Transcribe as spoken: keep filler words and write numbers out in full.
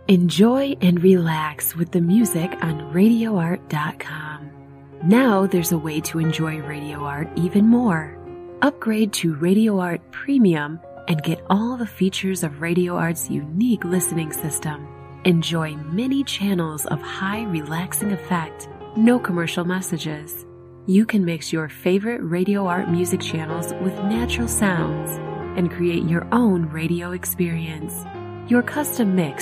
Enjoy and relax with the music on radio art dot com. Now there's a way to enjoy Radio Art even more. Upgrade to Radio Art Premium and get all the features of Radio Art's unique listening system. Enjoy many channels of high relaxing effect, no commercial messages. You can mix your favorite Radio Art music channels with natural sounds and create your own radio experience. Your custom mix